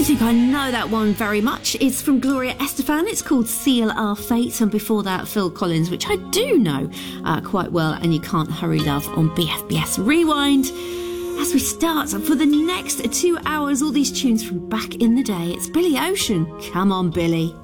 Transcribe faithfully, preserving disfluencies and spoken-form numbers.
think I know that one very much. It's from Gloria Estefan. It's called Seal Our Fate. And before that, Phil Collins, which I do know uh, quite well. And You Can't Hurry Love on B F B S Rewind. As we start for the next two hours, all these tunes from back in the day. It's Billy Ocean. Come on, Billy.